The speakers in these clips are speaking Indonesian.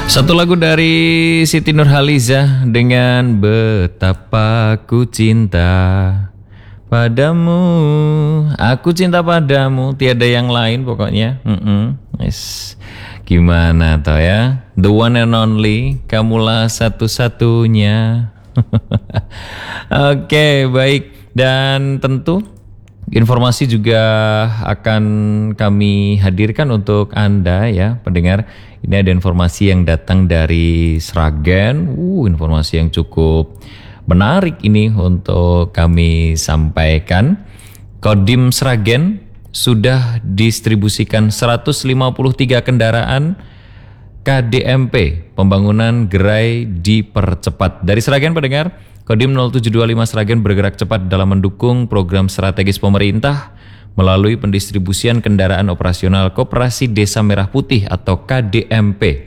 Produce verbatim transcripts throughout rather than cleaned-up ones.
Satu lagu dari Siti Nurhaliza dengan Betapa Ku Cinta Padamu. Aku cinta padamu, tiada yang lain pokoknya. Mm-mm. Yes. Gimana toh ya? The one and only, kamulah satu-satunya. Oke, baik. Dan tentu informasi juga akan kami hadirkan untuk Anda ya pendengar. Ini ada informasi yang datang dari Sragen. Uh, informasi yang cukup menarik ini untuk kami sampaikan. Kodim Sragen sudah distribusikan seratus lima puluh tiga kendaraan K D M P. Pembangunan gerai dipercepat. Dari Sragen pendengar, Kodim nol tujuh dua lima Sragen bergerak cepat dalam mendukung program strategis pemerintah melalui pendistribusian kendaraan operasional Koperasi Desa Merah Putih atau K D M P.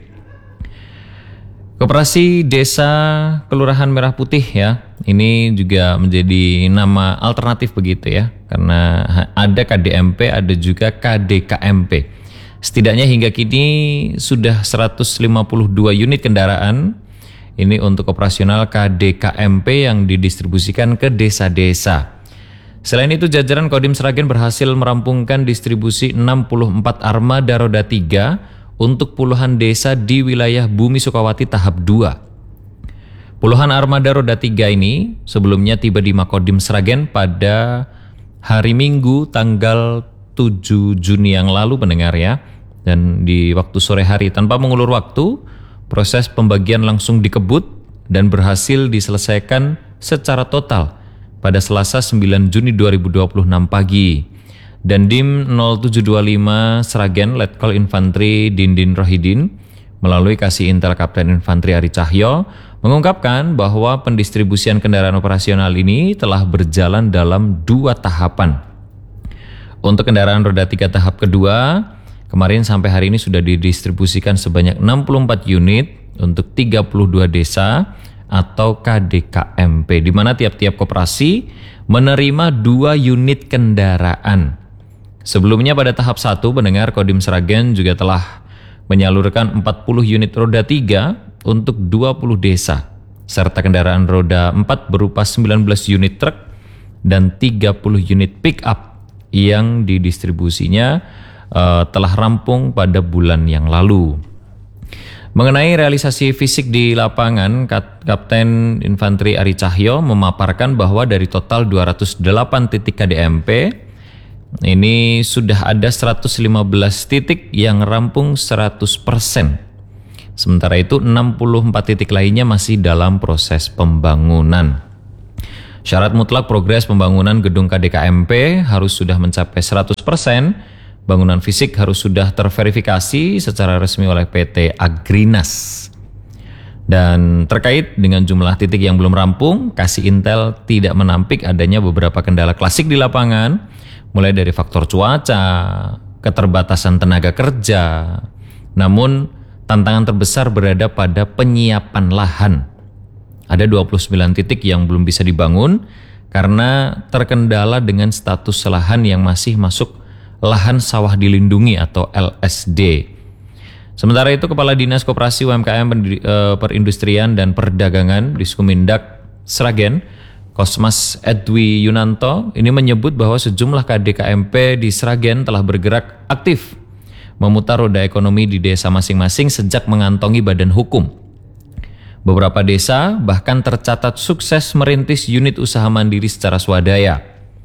Koperasi Desa Kelurahan Merah Putih ya, ini juga menjadi nama alternatif begitu ya, karena ada K D M P, ada juga K D K M P. Setidaknya hingga kini sudah seratus lima puluh dua unit kendaraan ini untuk operasional K D K M P yang didistribusikan ke desa-desa. Selain itu, jajaran Kodim Sragen berhasil merampungkan distribusi enam puluh empat armada roda tiga untuk puluhan desa di wilayah Bumi Sukawati tahap dua. Puluhan armada roda tiga ini sebelumnya tiba di Makodim Sragen pada hari Minggu tanggal tujuh Juni yang lalu pendengar ya. Dan di waktu sore hari tanpa mengulur waktu, proses pembagian langsung dikebut dan berhasil diselesaikan secara total pada Selasa sembilan Juni dua ribu dua puluh enam pagi. Dan Dim nol tujuh dua lima Sragen Letkol Infantri Dindin Rohidin melalui Kasih Intel Kapten Infantri Ari Cahyo mengungkapkan bahwa pendistribusian kendaraan operasional ini telah berjalan dalam dua tahapan. Untuk kendaraan roda tiga tahap kedua, kemarin sampai hari ini sudah didistribusikan sebanyak enam puluh empat unit untuk tiga puluh dua desa atau K D K M P, di mana tiap-tiap koperasi menerima dua unit kendaraan. Sebelumnya pada tahap satu, pendengar, Kodim Sragen juga telah menyalurkan empat puluh unit roda tiga untuk dua puluh desa, serta kendaraan roda empat berupa sembilan belas unit truk dan tiga puluh unit pick up yang didistribusinya uh, telah rampung pada bulan yang lalu. Mengenai realisasi fisik di lapangan, Kapten Infantri Ari Cahyo memaparkan bahwa dari total dua ratus delapan titik K D M P, ini sudah ada seratus lima belas titik yang rampung seratus persen. Sementara itu enam puluh empat titik lainnya masih dalam proses pembangunan. Syarat mutlak progres pembangunan gedung K D K M P harus sudah mencapai seratus persen. Bangunan fisik harus sudah terverifikasi secara resmi oleh P T Agrinas. Dan terkait dengan jumlah titik yang belum rampung, Kasih Intel tidak menampik adanya beberapa kendala klasik di lapangan, mulai dari faktor cuaca, keterbatasan tenaga kerja. Namun tantangan terbesar berada pada penyiapan lahan. Ada dua puluh sembilan titik yang belum bisa dibangun karena terkendala dengan status lahan yang masih masuk lahan sawah dilindungi atau L S D. Sementara itu, Kepala Dinas Koperasi U M K M Perindustrian dan Perdagangan Diskumindak Sragen, Kosmas Edwi Yunanto, ini menyebut bahwa sejumlah K D K M P di Sragen telah bergerak aktif memutar roda ekonomi di desa masing-masing sejak mengantongi badan hukum. Beberapa desa bahkan tercatat sukses merintis unit usaha mandiri secara swadaya.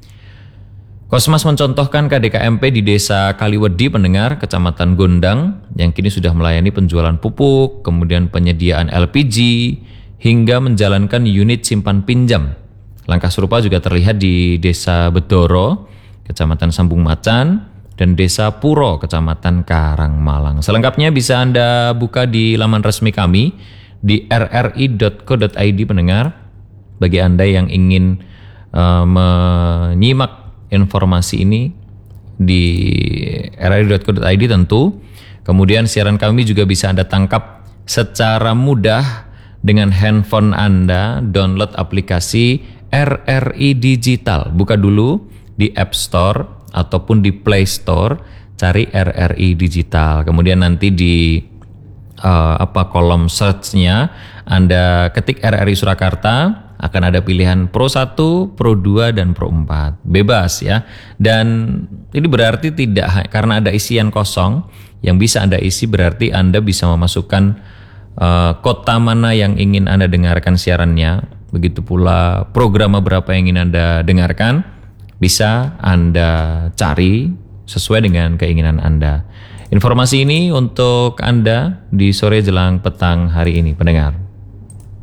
Kosmas mencontohkan K D K M P di Desa Kaliwedi pendengar, Kecamatan Gondang, yang kini sudah melayani penjualan pupuk, kemudian penyediaan L P G, hingga menjalankan unit simpan pinjam. Langkah serupa juga terlihat di Desa Bedoro, Kecamatan Sambung Macan, dan Desa Puro, Kecamatan Karangmalang. Selengkapnya bisa Anda buka di laman resmi kami di r r i dot co dot i d pendengar. Bagi Anda yang ingin uh, menyimak informasi ini di r r i dot co dot i d tentu. Kemudian siaran kami juga bisa Anda tangkap secara mudah dengan handphone Anda. Download aplikasi R R I Digital. Buka dulu di App Store ataupun di Play Store, cari R R I Digital. Kemudian nanti di uh, apa kolom search-nya, Anda ketik R R I Surakarta, akan ada pilihan Pro satu, Pro dua, dan Pro empat. Bebas ya. Dan ini berarti tidak karena ada isian kosong yang bisa Anda isi, berarti Anda bisa memasukkan uh, kota mana yang ingin Anda dengarkan siarannya. Begitu pula program berapa yang ingin Anda dengarkan, bisa Anda cari sesuai dengan keinginan Anda. Informasi ini untuk Anda di sore jelang petang hari ini, pendengar.